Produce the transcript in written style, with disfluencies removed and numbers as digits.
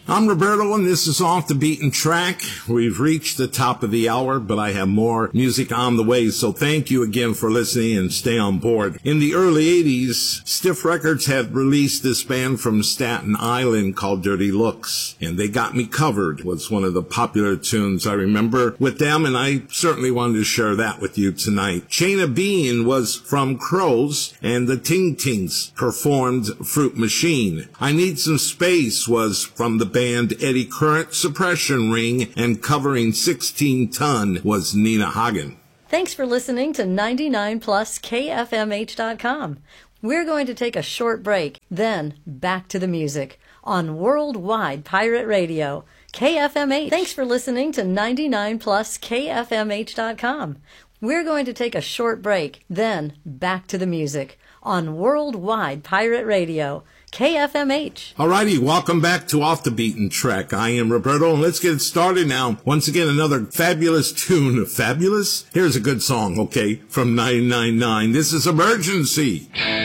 I'm Roberto, and this is Off the Beaten Track. We've reached the top of the hour, but I have more music on the way, so thank you again for listening and stay on board. In the early 80s, Stiff Records had released this band from Staten Island called Dirty Looks, and They Got Me Covered was one of the popular tunes I remember with them, and I certainly wanted to share that with you tonight. Chain of Being was from Crows, and the Ting Tings performed Fruit Machine. I Need Some Space was from the band Eddie Current, Suppression Ring, and covering 16 Ton was Nina Hagen. Thanks for listening to 99plus KFMH.com. We're going to take a short break, then back to the music on Worldwide Pirate Radio, KFMH. Thanks for listening to 99plus KFMH.com. We're going to take a short break, then back to the music on Worldwide Pirate Radio, KFMH. Alrighty, welcome back to Off the Beaten Track. I am Roberto, and let's get started now. Once again, another fabulous tune. Fabulous? Here's a good song, okay, from 999. This is Emergency.